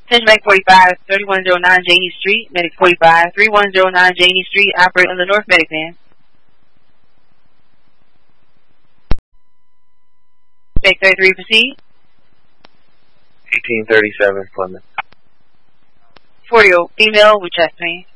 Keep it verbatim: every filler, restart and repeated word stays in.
Attention Medic forty-five, thirty-one oh nine Janey Street. Medic forty-five, thirty-one oh nine Janey Street. Operate on the North Medic van. Medic thirty-three, proceed. eighteen thirty-seven, Plymouth. forty, female with chest pain.